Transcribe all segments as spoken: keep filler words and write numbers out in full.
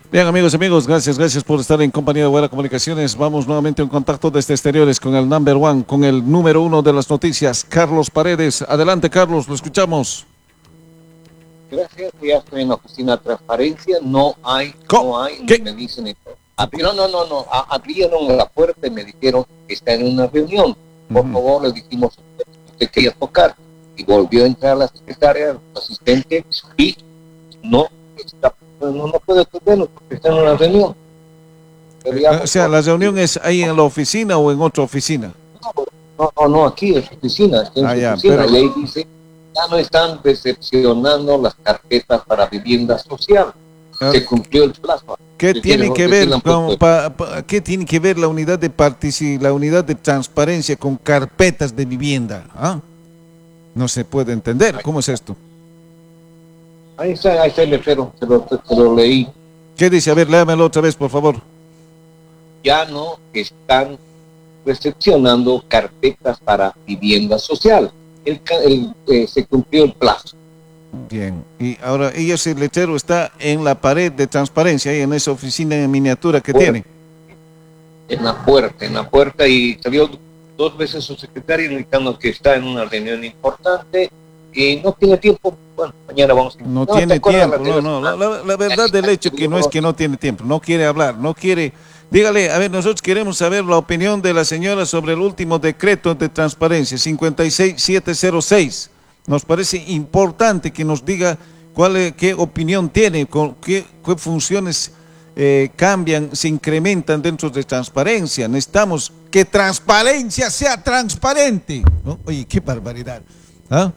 Bien, amigos, amigos, gracias, gracias por estar en compañía de Buena Comunicaciones. Vamos nuevamente en contacto desde exteriores con el number one, con el número uno de las noticias, Carlos Paredes. Adelante, Carlos, lo escuchamos. Gracias, ya estoy en la oficina de transparencia, no hay, ¿Cómo? no hay, ¿Qué? me dicen esto. No, no, no, no, a- abrieron la puerta y me dijeron que está en una reunión. Por Ujú. favor, le dijimos, usted quería tocar. Y volvió a entrar la secretaria, el asistente, y no, está, no, no puede atendernos porque está en una reunión. Pero ya, Eh, O sea, por ¿la favor, reunión es ahí en la oficina o en otra oficina? no, no, no, aquí en su oficina, está en Ah, su ya, oficina. pero Y ahí dice, ya no están recepcionando las carpetas para vivienda social. ah, Se cumplió el plazo. ¿qué ¿Qué quiere? tiene que ¿Qué ver le han con, puesto? pa- pa- qué tiene que ver la unidad de partici- la unidad de transparencia con carpetas de vivienda? ¿Ah? No se puede entender. ¿Cómo es esto? Ahí está, ahí está el letrero, se lo, se lo leí. ¿Qué dice? A ver, léamelo otra vez, por favor. Ya no están recepcionando carpetas para vivienda social. El, ca- el, eh, se cumplió el plazo. Bien, y ahora y ese letrero está en la pared de transparencia, ahí en esa oficina en miniatura que Bueno, tiene. en la puerta, en la puerta, y salió dos veces su secretario indicando que está en una reunión importante y no tiene tiempo. Bueno, mañana vamos a... No ¿te tiene acuerdas tiempo, la no, de no, la la, la- la verdad del hecho que no es que no tiene tiempo, no quiere hablar, no quiere. Dígale, a ver, nosotros queremos saber la opinión de la señora sobre el último decreto de transparencia, cincuenta y seis mil setecientos seis. Nos parece importante que nos diga cuál es, qué opinión tiene, con qué, qué funciones eh, cambian, se incrementan dentro de transparencia. Necesitamos que transparencia sea transparente, ¿no? Oye, qué barbaridad. ¿Ah?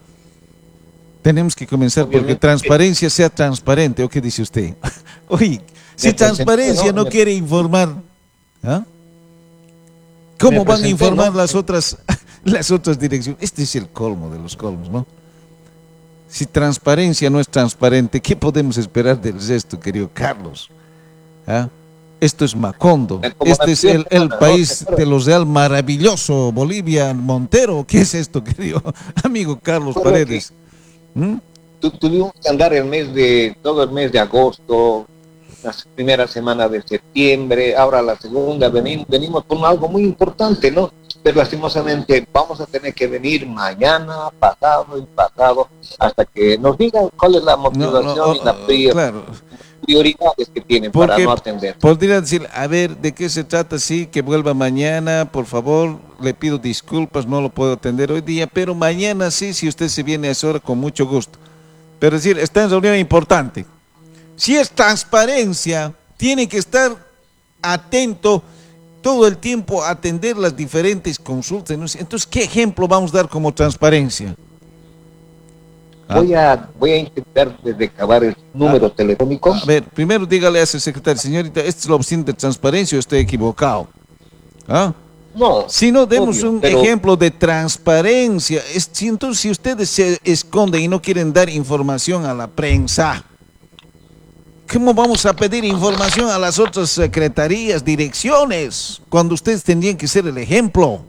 Tenemos que comenzar porque Obviamente, transparencia sea transparente. ¿O qué dice usted? Oye, si me transparencia presenté, no me- quiere informar, ¿ah? ¿Cómo me van a presenté, informar ¿no? las otras, las otras direcciones? Este es el colmo de los colmos, ¿no? Si transparencia no es transparente, ¿qué podemos esperar del resto, querido Carlos? ¿Ah? Esto es Macondo. Como Este la es el, el ¿no? país de los Real maravilloso, Bolivia, Montero. ¿Qué es esto, querido amigo Carlos Recuerdo que Paredes? ¿Mm? tu- tuvimos que andar el mes de, todo el mes de agosto, la primera semana de septiembre, ahora la segunda, venimos, venimos con algo muy importante, ¿no? Pero lastimosamente vamos a tener que venir mañana, pasado y pasado, hasta que nos digan cuál es la No, motivación no, y las oh, prior- claro. prioridades que tienen para Porque no atender. podría decir, a ver, ¿de qué se trata? Sí, que vuelva mañana, por favor, le pido disculpas, no lo puedo atender hoy día, pero mañana sí, si usted se viene a esa hora, con mucho gusto. Pero decir, está en reunión importante. Si es transparencia, tiene que estar atento todo el tiempo a atender las diferentes consultas. ¿No? Entonces, ¿qué ejemplo vamos a dar como transparencia? ¿Ah? Voy a, voy a intentar recabar el número Ah, telefónico. A ver, primero dígale a ese secretario, señorita, esta es la opción de transparencia o estoy equivocado. ¿Ah? No, Si no, demos obvio, un pero ejemplo de transparencia. Es, si, entonces, si ustedes se esconden y no quieren dar información a la prensa, ¿cómo vamos a pedir información a las otras secretarías, direcciones, cuando ustedes tendrían que ser el ejemplo?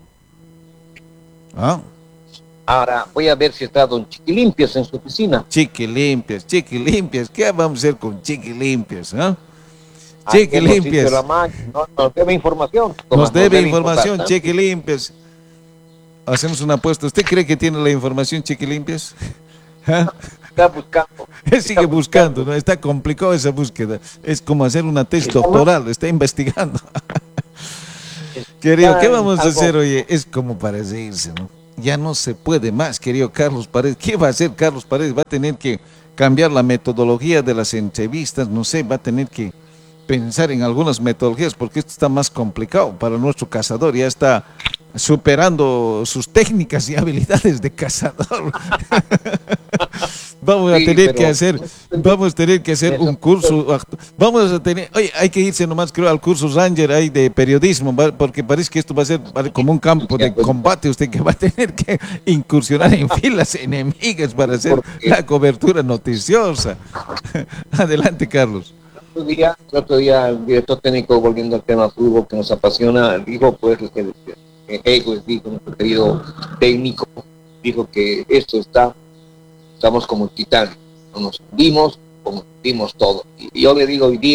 ¿Ah? ahora voy a ver si está don Chiquilimpias en su oficina. Chiqui limpias, chiqui limpias. ¿Qué vamos a hacer con chiqui limpias? ¿Ah? Ahí Chiqui hemos dicho limpias. la ma- no, nos debe información. Como Nos debe informar información, bastante. Chiqui limpias. Hacemos una apuesta. ¿Usted cree que tiene la información, Chiqui limpias? ¿Ah? Está buscando. Él sigue buscando, ¿no? Está complicado esa búsqueda. Es como hacer una tesis doctoral, está investigando. Querido, ¿qué vamos a hacer, oye? Es como para reírse, ¿no? Ya no se puede más, querido Carlos Paredes. ¿Qué va a hacer Carlos Paredes? Va a tener que cambiar la metodología de las entrevistas, no sé, va a tener que pensar en algunas metodologías porque esto está más complicado para nuestro cazador, ya está superando sus técnicas y habilidades de cazador. Vamos a Sí, tener pero- que hacer, vamos a tener que hacer un curso, act- vamos a tener, oye, hay que irse nomás creo al curso Ranger ahí de periodismo, ¿va? Porque parece que esto va a ser vale, como un campo de combate, usted que va a tener que incursionar en filas enemigas para hacer Porque- la cobertura noticiosa. Adelante, Carlos. Otro día, el otro día el director técnico, volviendo al tema fútbol que nos apasiona, dijo pues que Ego dijo, nuestro querido técnico, dijo que esto está, estamos como titanes, no nos hundimos, como hundimos todo. Y yo le digo hoy día,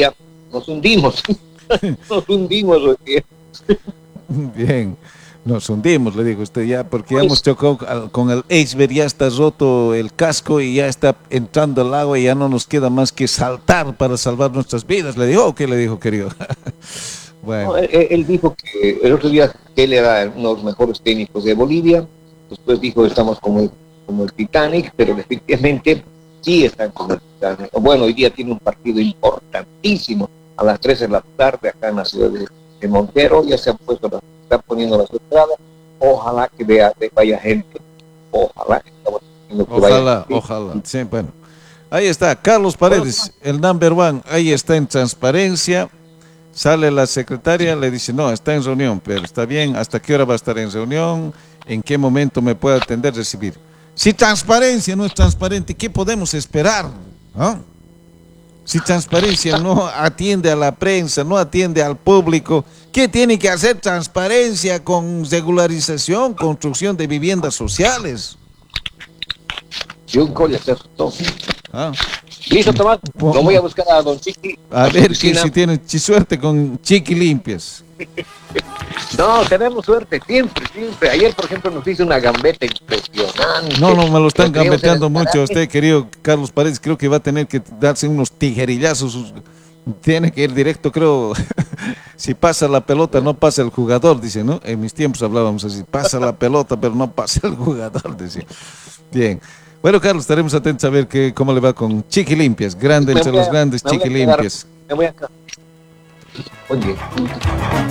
nos hundimos. Nos hundimos hoy día. Bien, nos hundimos, le digo a usted ya, porque ya hemos chocado al- con el iceberg, ya está roto el casco y ya está entrando el agua y ya no nos queda más que saltar para salvar nuestras vidas. ¿Le dijo o qué le dijo, querido? Bueno, No, él, él dijo que el otro día que él era uno de los mejores técnicos de Bolivia, después dijo estamos como el, como el Titanic, pero efectivamente sí están como el Titanic. Bueno, hoy día tiene un partido importantísimo a las tres de la tarde acá en la ciudad de, de Montero, ya se han puesto, las, están poniendo las entradas, ojalá que vea, que vaya gente, ojalá que estamos diciendo que vaya ojalá, gente. ojalá. Sí, bueno. Ahí está, Carlos Paredes, el number one, ahí está en transparencia. Sale la secretaria, le dice, no, está en reunión, pero está bien, ¿hasta qué hora va a estar en reunión? ¿En qué momento me puede atender, recibir? Si transparencia no es transparente, ¿qué podemos esperar? ¿Ah? Si transparencia no atiende a la prensa, no atiende al público, ¿qué tiene que hacer transparencia con regularización, construcción de viviendas sociales? Junco ya se asustó. ¿Ah? Listo, Tomás, lo voy a buscar a don Chiqui. A ver que si tiene chi- suerte con Chiqui Limpias. No, tenemos suerte, siempre, siempre. Ayer, por ejemplo, nos hizo una gambeta impresionante. No, no, me lo están Lo teníamos en el gambeteando mucho a garaje. usted, querido Carlos Paredes. Creo que va a tener que darse unos tijerillazos. Tiene que ir directo, creo. Si pasa la pelota, no pasa el jugador, dice, ¿no? En mis tiempos hablábamos así, pasa la pelota, pero no pasa el jugador, decía. Bien. Bueno, Carlos, estaremos atentos a ver que, cómo le va con Chiqui Limpias. Grande Me entre voy a- los grandes, me voy a Chiqui quedar- Limpias. Me voy a... Oye.